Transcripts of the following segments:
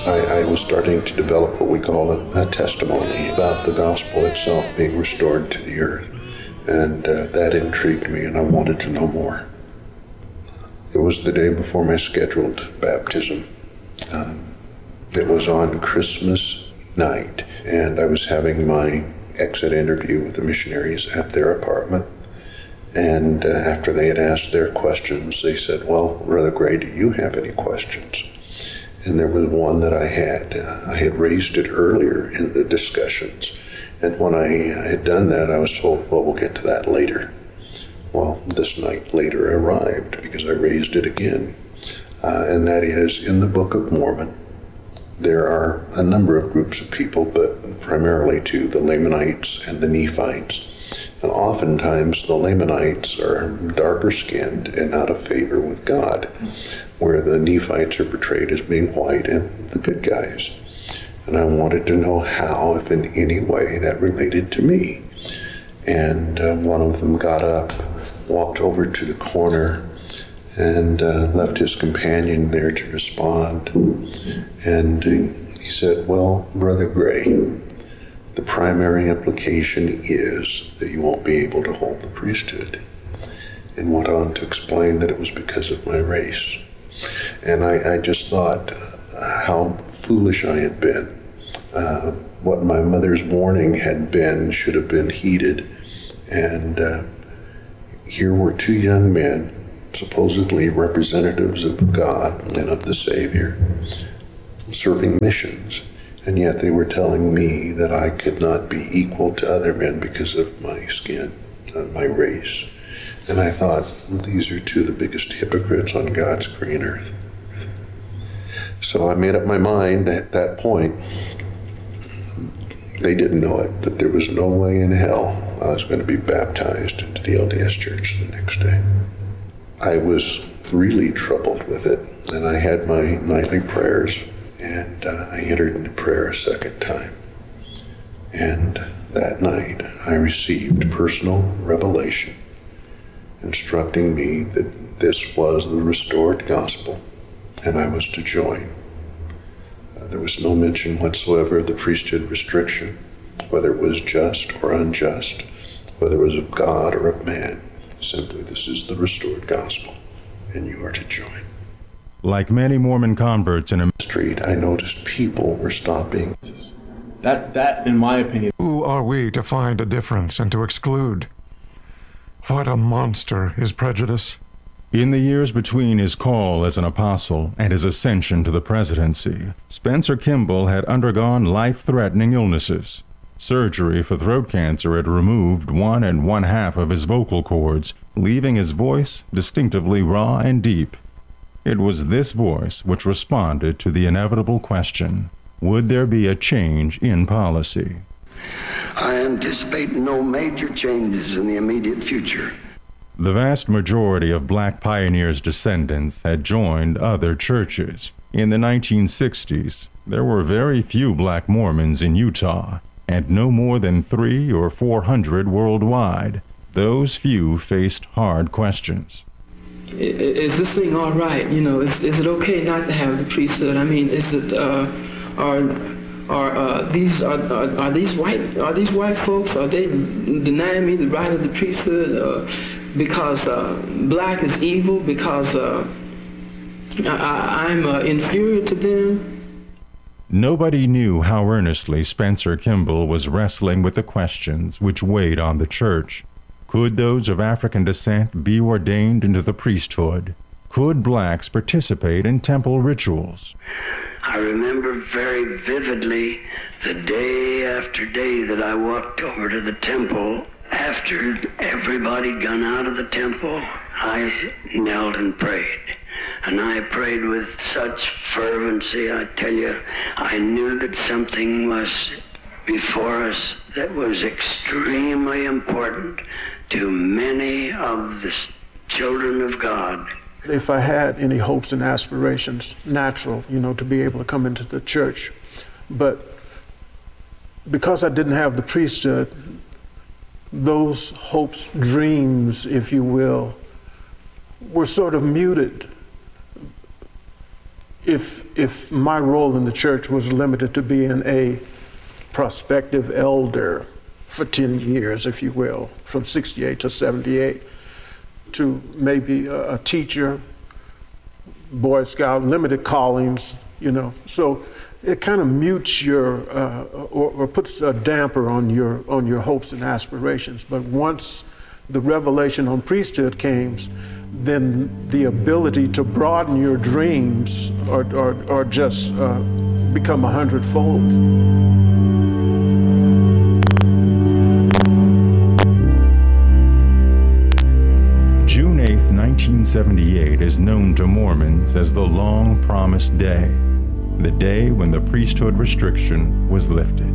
I was starting to develop what we call a testimony about the gospel itself being restored to the earth. And that intrigued me, and I wanted to know more. It was the day before my scheduled baptism. It was on Christmas night, and I was having my exit interview with the missionaries at their apartment. And after they had asked their questions, they said, "Well, Brother Gray, do you have any questions?" And there was one that I had. I had raised it earlier in the discussions. And when I had done that, I was told, "Well, we'll get to that later." Well, this night later arrived because I raised it again. And that is, in the Book of Mormon, there are a number of groups of people, but primarily two, the Lamanites and the Nephites. And oftentimes the Lamanites are darker skinned and out of favor with God, where the Nephites are portrayed as being white and the good guys. And I wanted to know how, if in any way, that related to me. And one of them got up, walked over to the corner, and left his companion there to respond. And he said, "Well, Brother Gray, the primary implication is that you won't be able to hold the priesthood." And went on to explain that it was because of my race. And I just thought how foolish I had been. What my mother's warning had been should have been heeded. And here were two young men, supposedly representatives of God and of the Savior, serving missions. And yet they were telling me that I could not be equal to other men because of my skin, my race. And I thought, these are two of the biggest hypocrites on God's green earth. So I made up my mind at that point. They didn't know it, but there was no way in hell I was going to be baptized into the LDS Church the next day. I was really troubled with it, and I had my nightly prayers, and I entered into prayer a second time. And that night, I received personal revelation instructing me that this was the restored gospel, and I was to join. There was no mention whatsoever of the priesthood restriction, whether it was just or unjust, whether it was of God or of man. Simply, this is the restored gospel, and you are to join. Like many Mormon converts in a street, I noticed people were stopping. That, in my opinion. Who are we to find a difference and to exclude? What a monster is prejudice. In the years between his call as an apostle and his ascension to the presidency, Spencer Kimball had undergone life-threatening illnesses. Surgery for throat cancer had removed 1 1/2 of his vocal cords, leaving his voice distinctively raw and deep. It was this voice which responded to the inevitable question, would there be a change in policy? I anticipate no major changes in the immediate future. The vast majority of black pioneers' descendants had joined other churches. In the 1960s, there were very few black Mormons in Utah, and no more than 300 or 400 worldwide. Those few faced hard questions. Is this thing all right? You know, is it okay not to have the priesthood? I mean, is it are these white folks? Are they denying me the right of the priesthood because black is evil? Because I'm inferior to them? Nobody knew how earnestly Spencer Kimball was wrestling with the questions which weighed on the church. Could those of African descent be ordained into the priesthood? Could blacks participate in temple rituals? I remember very vividly the day after day that I walked over to the temple. After everybody had gone out of the temple, I knelt and prayed. And I prayed with such fervency, I tell you, I knew that something was before us that was extremely important to many of the children of God. If I had any hopes and aspirations, natural, to be able to come into the church. But because I didn't have the priesthood, those hopes, dreams, if you will, were sort of muted. if my role in the church was limited to being a prospective elder for 10 years, if you will, from 68 to 78, to maybe a teacher, Boy Scout, limited callings, you know. So it kind of mutes your, or puts a damper on your hopes and aspirations. But once the revelation on priesthood came, then the ability to broaden your dreams or just become 100-fold. June 8th, 1978 is known to Mormons as the long-promised day, the day when the priesthood restriction was lifted.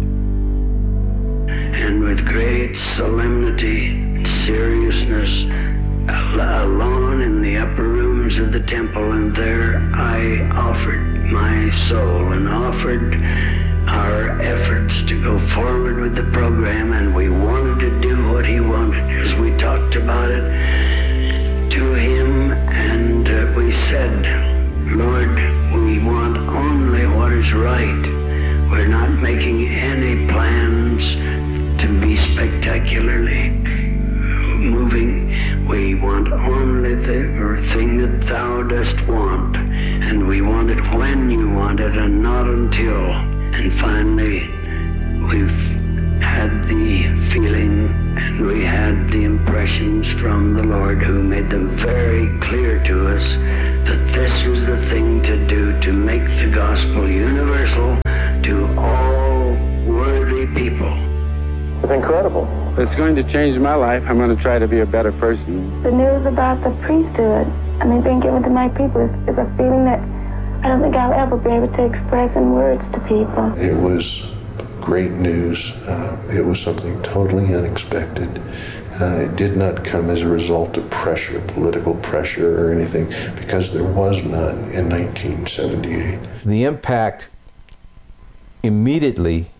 And with great solemnity and seriousness, alone in the upper rooms of the temple, and there I offered my soul and offered our efforts to go forward with the program, and we wanted to do what he wanted as we talked about it to him, and we said, Lord, we want only what is right. We're not making any plans to be spectacularly moving. We want only the thing that thou dost want, and we want it when you want it and not until. And finally, we've had the feeling and we had the impressions from the Lord, who made them very clear to us that this was the thing to do, to make the gospel universal to all worthy people. It's incredible. It's going to change my life. I'm going to try to be a better person. The news about the priesthood, being given to my people is a feeling that I don't think I'll ever be able to express in words to people. It was great news. It was something totally unexpected. It did not come as a result of pressure, political pressure or anything, because there was none in 1978. The impact immediately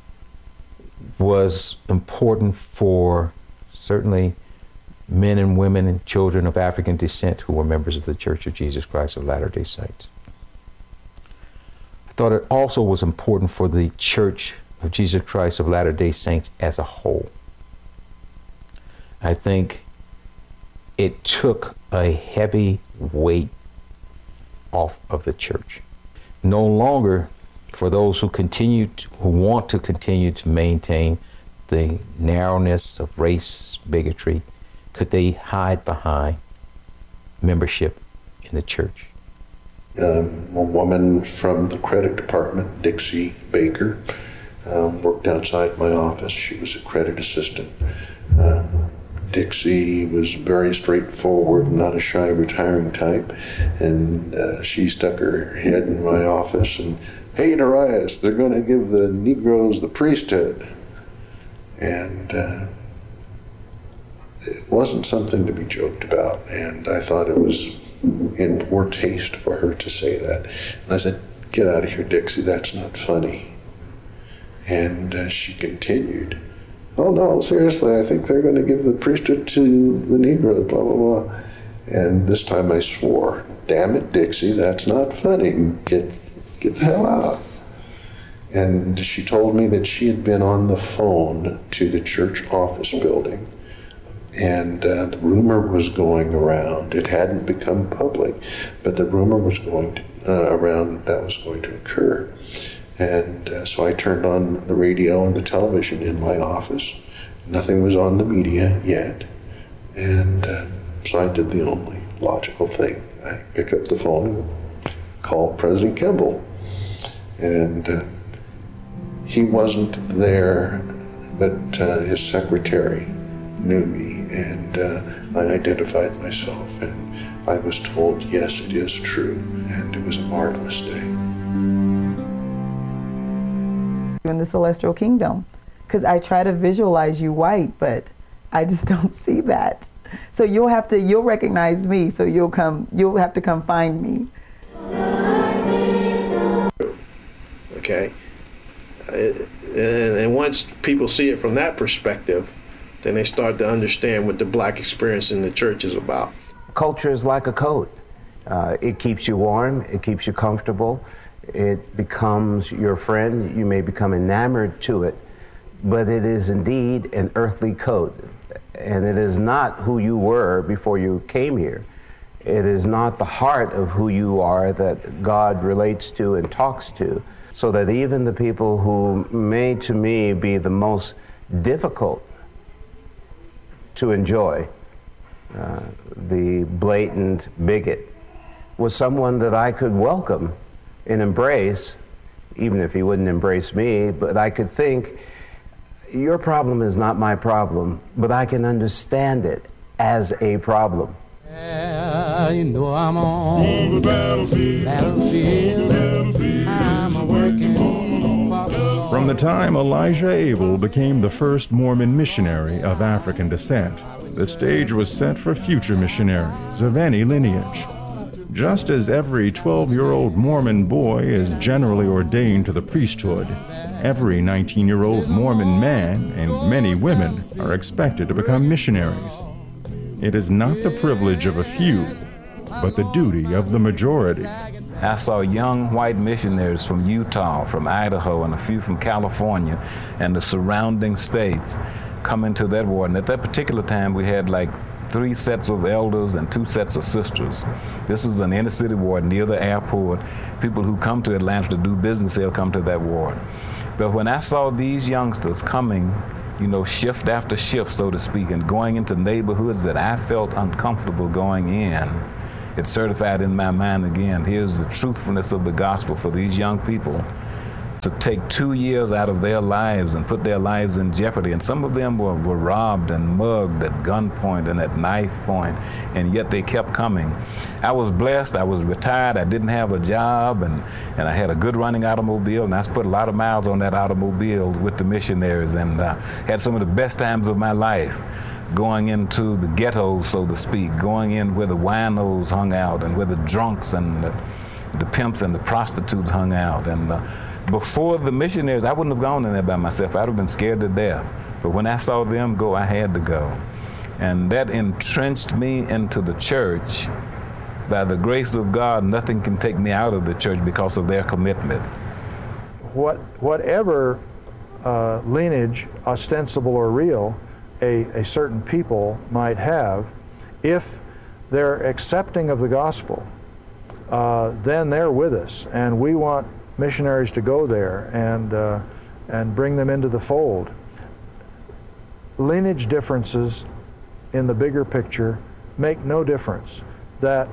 was important for certainly men and women and children of African descent who were members of the Church of Jesus Christ of Latter-day Saints. I thought it also was important for the Church of Jesus Christ of Latter-day Saints as a whole. I think it took a heavy weight off of the church. No longer, for those who want to continue to maintain the narrowness of race bigotry, could they hide behind membership in the church. A woman from the credit department, Dixie Baker, worked outside my office. She was a credit assistant. Dixie was very straightforward, not a shy, retiring type, and she stuck her head in my office and, "Hey, Darius, they're going to give the Negroes the priesthood." And it wasn't something to be joked about, and I thought it was in poor taste for her to say that. And I said, "Get out of here, Dixie, that's not funny." And she continued, "Oh no, seriously, I think they're going to give the priesthood to the Negroes, blah, blah, blah." And this time I swore, "Damn it, Dixie, that's not funny. Get the hell out." And she told me that she had been on the phone to the church office building, and the rumor was going around. It hadn't become public, but the rumor was going around that was going to occur. And so I turned on the radio and the television in my office. Nothing was on the media yet. And so I did the only logical thing. I picked up the phone and called President Kimball. And he wasn't there, but his secretary knew me, and I identified myself, and I was told, yes, it is true, and it was a marvelous day. In the celestial kingdom, because I try to visualize you white, but I just don't see that. So you'll recognize me, so you'll have to come find me. Okay, and once people see it from that perspective, then they start to understand what the black experience in the church is about. Culture is like a code. It keeps you warm, it keeps you comfortable, it becomes your friend, you may become enamored to it, but it is indeed an earthly coat, and it is not who you were before you came here. It is not the heart of who you are that God relates to and talks to, so that even the people who may to me be the most difficult to enjoy, the blatant bigot, was someone that I could welcome and embrace, even if he wouldn't embrace me, but I could think, your problem is not my problem, but I can understand it as a problem. You know I'm on the battlefield. I'm working. From the time Elijah Abel became the first Mormon missionary of African descent, the stage was set for future missionaries of any lineage. Just as every 12-year-old Mormon boy is generally ordained to the priesthood, every 19-year-old Mormon man and many women are expected to become missionaries. It is not the privilege of a few, but the duty of the majority. I saw young white missionaries from Utah, from Idaho, and a few from California and the surrounding states come into that ward. And at that particular time, we had like 3 sets of elders and 2 sets of sisters. This is an inner city ward near the airport. People who come to Atlanta to do business, they'll come to that ward. But when I saw these youngsters coming, you know, shift after shift, so to speak, and going into neighborhoods that I felt uncomfortable going in, it certified in my mind again, here's the truthfulness of the gospel for these young people to take 2 years out of their lives and put their lives in jeopardy. And some of them were robbed and mugged at gunpoint and at knife point, and yet they kept coming. I was blessed, I was retired, I didn't have a job, and I had a good running automobile, and I put a lot of miles on that automobile with the missionaries, and had some of the best times of my life going into the ghettos, so to speak, going in where the winos hung out and where the drunks and the pimps and the prostitutes hung out. And before the missionaries, I wouldn't have gone in there by myself. I'd have been scared to death. But when I saw them go, I had to go. And that entrenched me into the church. By the grace of God, nothing can take me out of the church because of their commitment. Whatever lineage, ostensible or real, a certain people might have, if they're accepting of the gospel, then they're with us, and we want missionaries to go there and bring them into the fold. Lineage differences in the bigger picture make no difference. That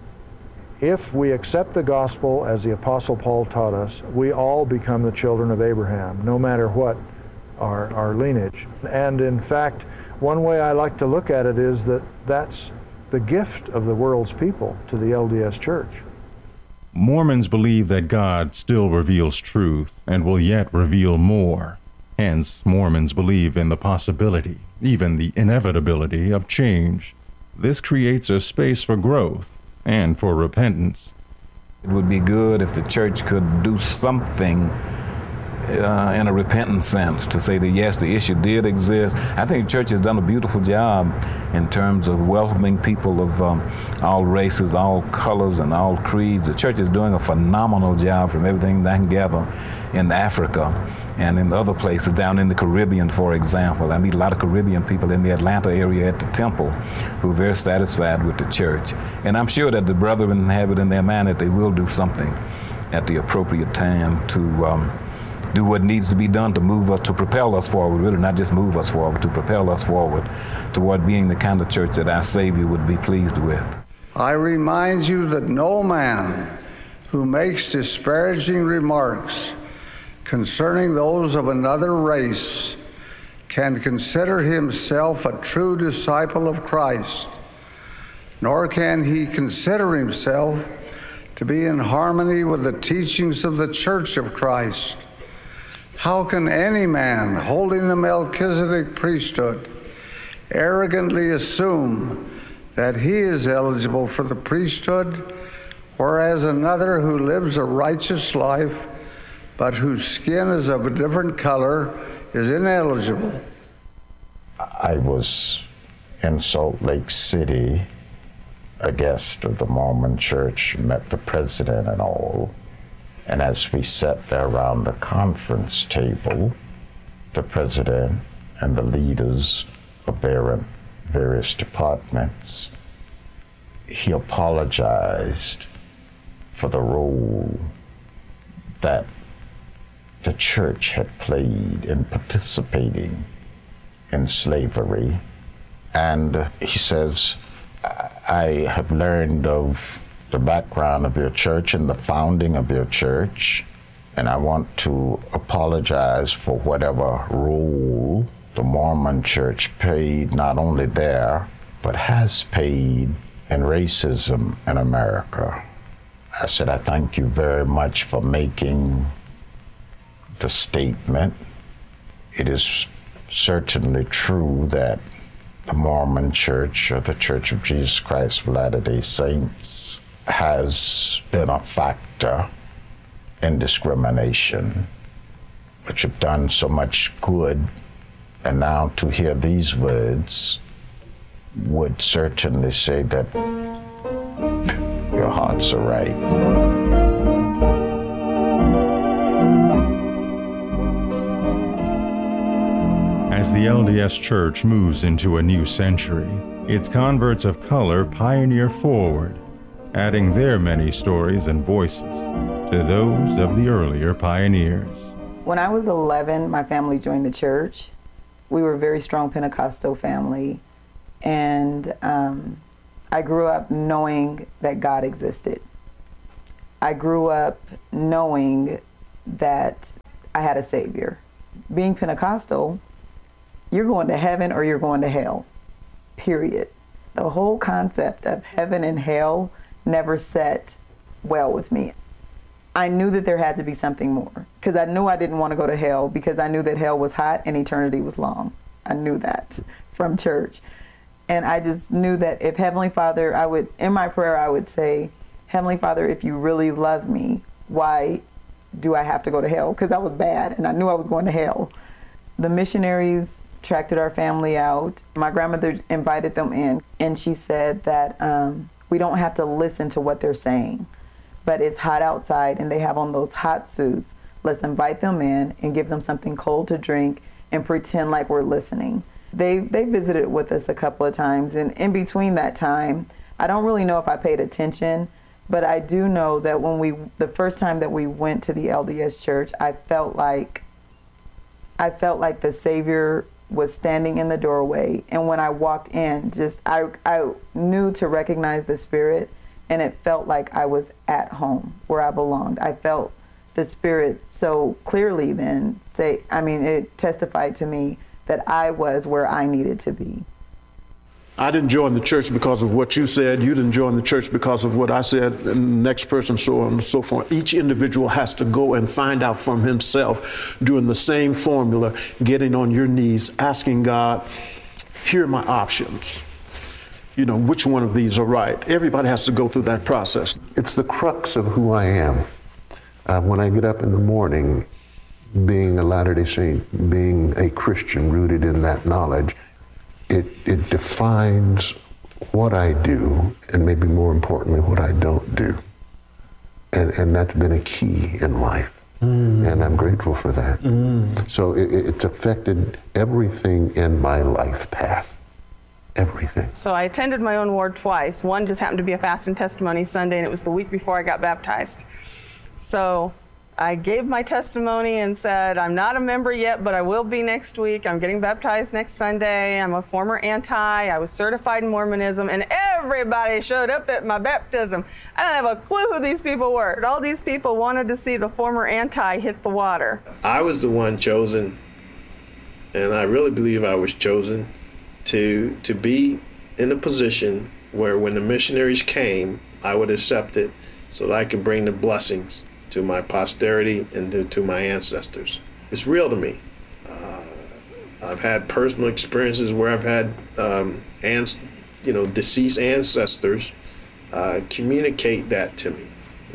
if we accept the gospel as the Apostle Paul taught us, we all become the children of Abraham, no matter what our lineage. And in fact, one way I like to look at it is that that's the gift of the world's people to the LDS Church. Mormons believe that God still reveals truth and will yet reveal more. Hence, Mormons believe in the possibility, even the inevitability, of change. This creates a space for growth and for repentance. It would be good if the church could do something in a repentant sense, to say that yes, the issue did exist. I think the church has done a beautiful job in terms of welcoming people of all races, all colors, and all creeds. The church is doing a phenomenal job from everything that I can gather in Africa and in other places, down in the Caribbean, for example. I meet a lot of Caribbean people in the Atlanta area at the temple who are very satisfied with the church. And I'm sure that the brethren have it in their mind that they will do something at the appropriate time to do what needs to be done to move us, to propel us forward, really not just move us forward, to propel us forward toward being the kind of church that our Savior would be pleased with. I remind you that no man who makes disparaging remarks concerning those of another race can consider himself a true disciple of Christ, nor can he consider himself to be in harmony with the teachings of the Church of Christ. How can any man holding the Melchizedek priesthood arrogantly assume that he is eligible for the priesthood, whereas another who lives a righteous life but whose skin is of a different color is ineligible? I was in Salt Lake City a guest of the Mormon Church, met the president and all. And as we sat there around the conference table, the president and the leaders of various departments, he apologized for the role that the church had played in participating in slavery. And he says, I have learned of the background of your church and the founding of your church, and I want to apologize for whatever role the Mormon Church played, not only there, but has paid in racism in America. I said, I thank you very much for making the statement. It is certainly true that the Mormon Church, or the Church of Jesus Christ of Latter-day Saints, has been a factor in discrimination, which have done so much good. And now to hear these words would certainly say that your hearts are right. As the LDS Church moves into a new century, its converts of color pioneer forward, adding their many stories and voices to those of the earlier pioneers. When I was 11, my family joined the church. We were a very strong Pentecostal family, and I grew up knowing that God existed. I grew up knowing that I had a Savior. Being Pentecostal, you're going to heaven or you're going to hell, period. The whole concept of heaven and hell never set well with me. I knew that there had to be something more, because I knew I didn't want to go to hell, because I knew that hell was hot and eternity was long. I knew that from church. And I just knew that if Heavenly Father, in my prayer, I would say, Heavenly Father, if you really love me, why do I have to go to hell? Because I was bad and I knew I was going to hell. The missionaries tracted our family out. My grandmother invited them in, and she said that we don't have to listen to what they're saying, but it's hot outside and they have on those hot suits. Let's invite them in and give them something cold to drink and pretend like we're listening. They visited with us a couple of times, and in between that time, I don't really know if I paid attention, but I do know that the first time that we went to the LDS Church, I felt like the Savior was standing in the doorway, and when I walked in, I knew to recognize the Spirit, and it felt like I was at home where I belonged. I felt the Spirit so clearly then it testified to me that I was where I needed to be. I didn't join the church because of what you said. You didn't join the church because of what I said, and the next person, so on and so forth. Each individual has to go and find out from himself, doing the same formula, getting on your knees, asking God, here are my options. Which one of these are right? Everybody has to go through that process. It's the crux of who I am. When I get up in the morning, being a Latter-day Saint, being a Christian rooted in that knowledge, it defines what I do, and maybe more importantly, what I don't do. And that's been a key in life. And I'm grateful for that. So it's affected everything in my life path. Everything. So I attended my own ward twice. One just happened to be a fast and testimony Sunday, and it was the week before I got baptized. So I gave my testimony and said, I'm not a member yet, but I will be next week. I'm getting baptized next Sunday. I'm a former anti. I was certified in Mormonism, and everybody showed up at my baptism. I didn't have a clue who these people were. All these people wanted to see the former anti hit the water. I was the one chosen, and I really believe I was chosen to be in a position where when the missionaries came, I would accept it so that I could bring the blessings to my posterity and to my ancestors. It's real to me. I've had personal experiences where I've had deceased ancestors communicate that to me.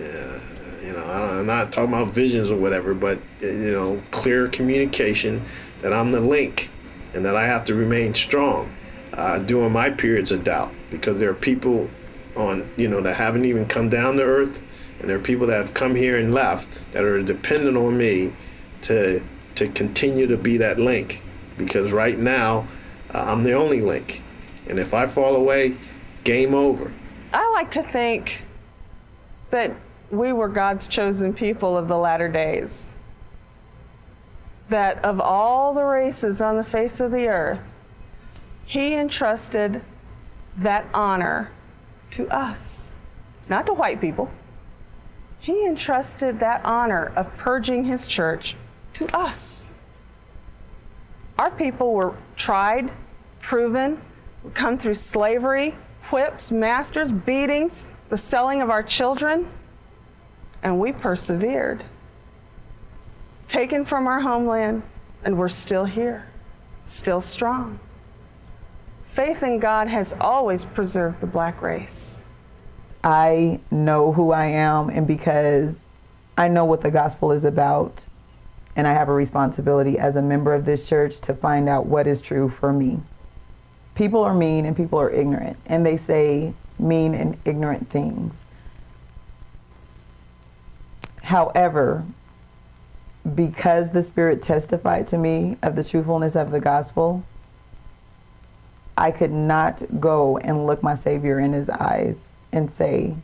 I'm not talking about visions or whatever, but clear communication that I'm the link and that I have to remain strong during my periods of doubt, because there are people that haven't even come down to earth, and there are people that have come here and left that are dependent on me to continue to be that link, because right now I'm the only link, and if I fall away, game over. I like to think that we were God's chosen people of the latter days. That of all the races on the face of the earth, He entrusted that honor to us, not to white people. He entrusted that honor of purging His church to us. Our people were tried, proven, come through slavery, whips, masters, beatings, the selling of our children, and we persevered. Taken from our homeland, and we're still here, still strong. Faith in God has always preserved the black race. I know who I am, and because I know what the gospel is about, and I have a responsibility as a member of this church to find out what is true for me. People are mean and people are ignorant, and they say mean and ignorant things. However, because the Spirit testified to me of the truthfulness of the gospel, I could not go and look my Savior in His eyes and say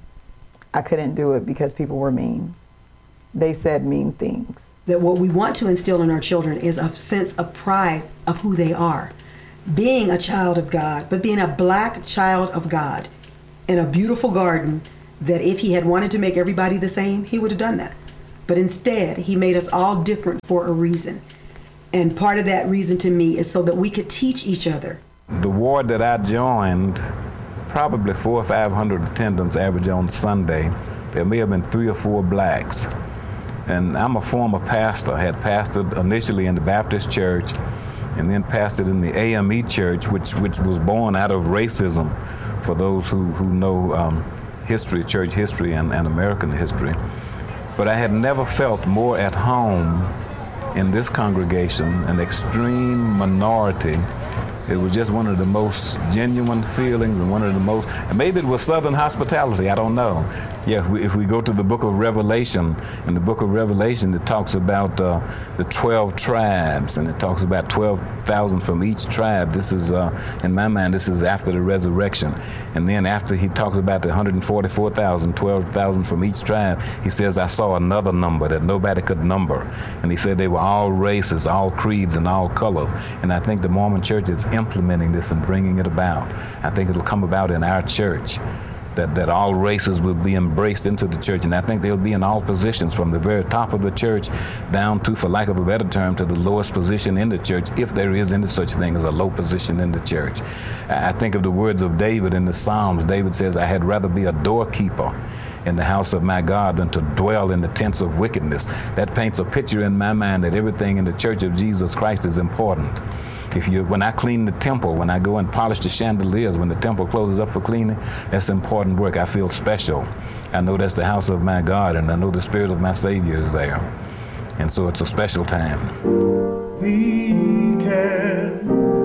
I couldn't do it because people were mean. They said mean things. That what we want to instill in our children is a sense of pride of who they are. Being a child of God, but being a black child of God in a beautiful garden that if He had wanted to make everybody the same, He would have done that. But instead, He made us all different for a reason. And part of that reason to me is so that we could teach each other. The ward that I joined, probably 400 or 500 attendants average on Sunday. There may have been 3 or 4 blacks. And I'm a former pastor. I had pastored initially in the Baptist church and then pastored in the AME church, which was born out of racism, for those who know history, church history and American history. But I had never felt more at home in this congregation, an extreme minority. It was just one of the most genuine feelings and one of the most, and maybe it was Southern hospitality, I don't know. Yeah, if we go to the book of Revelation, in the book of Revelation it talks about the 12 tribes, and it talks about 12,000 from each tribe. This is, in my mind, this is after the resurrection. And then after he talks about the 144,000, 12,000 from each tribe, he says, I saw another number that nobody could number. And he said they were all races, all creeds, and all colors. And I think the Mormon church is implementing this and bringing it about. I think it'll come about in our church. That all races will be embraced into the church, and I think they'll be in all positions, from the very top of the church down to, for lack of a better term, to the lowest position in the church, if there is any such thing as a low position in the church. I think of the words of David in the Psalms. David says, I had rather be a doorkeeper in the house of my God than to dwell in the tents of wickedness. That paints a picture in my mind that everything in the church of Jesus Christ is important. When I clean the temple, when I go and polish the chandeliers, when the temple closes up for cleaning, that's important work. I feel special. I know that's the house of my God, and I know the Spirit of my Savior is there. And so it's a special time. We can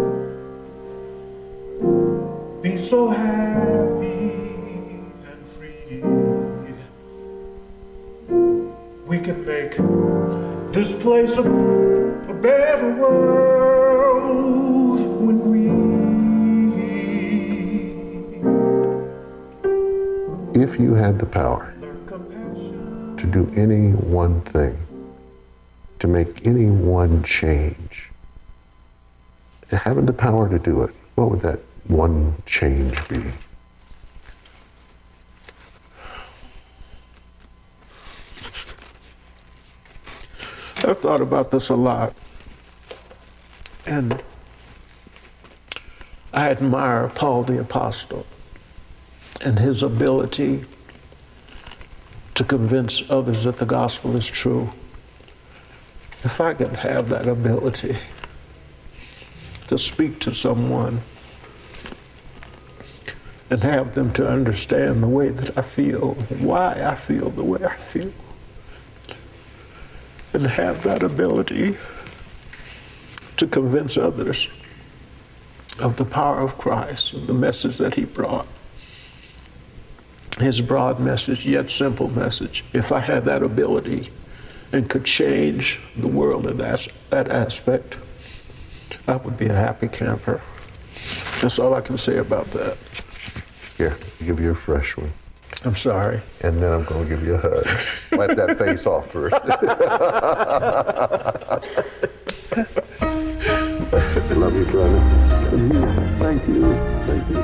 be so happy and free. We can make this place a better world. If you had the power to do any one thing, to make any one change, having the power to do it, what would that one change be? I've thought about this a lot, and I admire Paul the Apostle and his ability to convince others that the gospel is true. If I could have that ability to speak to someone and have them to understand the way that I feel, why I feel the way I feel, and have that ability to convince others of the power of Christ and the message that He brought, his broad message, yet simple message. If I had that ability and could change the world in that aspect, I would be a happy camper. That's all I can say about that. Here, I'll give you a fresh one. I'm sorry. And then I'm going to give you a hug. Wipe that face off first. Love you, brother. Thank you. Thank you.